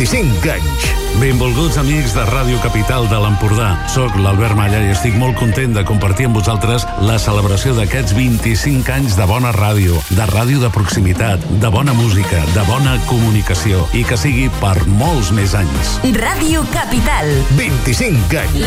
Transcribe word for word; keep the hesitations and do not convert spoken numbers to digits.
vint-i-cinc anys. Benvolguts amics de Ràdio Capital de l'Empordà. Soc l'Albert Malla i estic molt content de compartir amb vosaltres la celebració d'aquests vint-i-cinc anys de bona ràdio, de ràdio de proximitat, de bona música, de bona comunicació i que sigui per molts més anys. Ràdio Capital. vint-i-cinc anys.